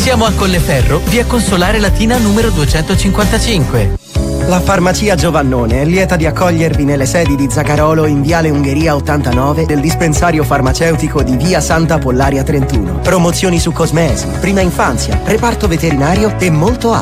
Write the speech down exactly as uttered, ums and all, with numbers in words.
Siamo a Colleferro, via Consolare Latina numero duecentocinquantacinque. La farmacia Giovannone è lieta di accogliervi nelle sedi di Zaccarolo in viale Ungheria ottantanove del dispensario farmaceutico di via Santa Pollaria trentuno. Promozioni su cosmesi, prima infanzia, reparto veterinario e molto altro.